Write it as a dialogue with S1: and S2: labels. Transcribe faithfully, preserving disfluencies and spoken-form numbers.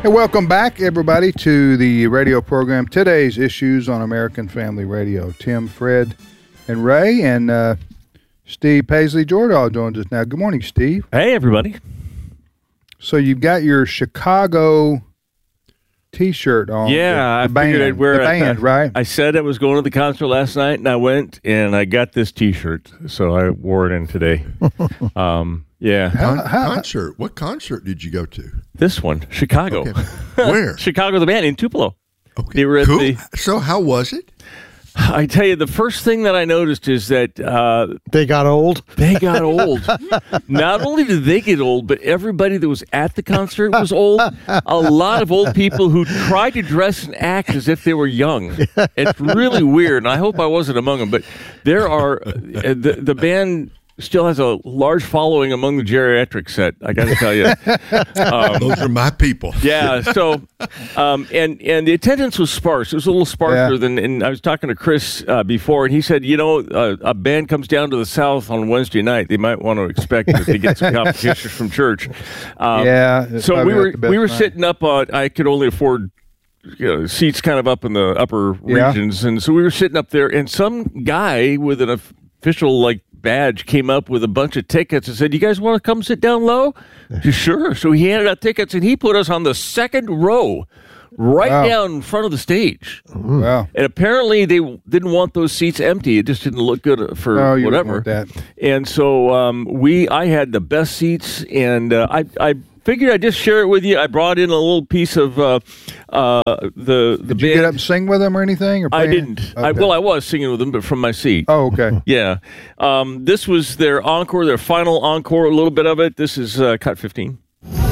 S1: Hey, welcome back, everybody, to the radio program, Today's Issues on American Family Radio. Tim, Fred, and Ray, and uh, Steve Paisley Jordahl joins us now. Good morning, Steve.
S2: Hey, everybody.
S1: So you've got your Chicago T-shirt on.
S2: Yeah,
S1: the, the
S2: I figured
S1: band,
S2: I'd wear
S1: the
S2: it.
S1: band, right?
S2: I said I was going to the concert last night, and I went, and I got this T-shirt, so I wore it in today. um, yeah.
S3: Con-
S1: How- how-
S3: concert. What concert did you go to?
S2: This one, Chicago.
S3: Okay. Where?
S2: Chicago, the band, in Tupelo.
S3: Okay.
S2: They were at
S3: cool.
S2: the-
S3: So how was it?
S2: I tell you, the first thing that I noticed is that uh,
S4: They got old.
S2: they got old. Not only did they get old, but everybody that was at the concert was old. A lot of old people who tried to dress and act as if they were young. It's really weird, and I hope I wasn't among them. But there are uh, the the band still has a large following among the geriatric set. I got to tell you. Um,
S3: Those are my people.
S2: Yeah, so um, and and the attendance was sparse. It was a little sparser
S1: Yeah.
S2: than. And I was talking to Chris uh, before, and he said, you know, uh, a band comes down to the South on Wednesday night. They might want to expect that they get some competition from church. Um,
S1: Yeah, it's
S2: So
S1: probably
S2: we
S1: not
S2: were
S1: the best
S2: we were
S1: night.
S2: sitting up on. I could only afford. You know, seats kind of up in the upper
S1: Yeah.
S2: regions, and so we were sitting up there, and some guy with an official like badge came up with a bunch of tickets and said, "You guys want to come sit down low?" Sure. So he handed out tickets, and he put us on the second row, right
S1: Wow.
S2: down in front of the stage.
S1: Wow.
S2: And apparently they didn't want those seats empty. It just didn't look good for
S1: Oh, you wouldn't
S2: whatever.
S1: want that.
S2: And so um, we, I had the best seats, and uh, I, I figured I'd just share it with you. I brought in a little piece of uh, uh, the the
S1: Did you
S2: band.
S1: get up and sing with them or anything? Or
S2: I
S1: play?
S2: didn't. I,
S1: Okay.
S2: well, I was singing with them, but from my seat.
S1: Oh, okay.
S2: Yeah. Um, this was their encore, their final encore, a little bit of it. This is uh, cut fifteen.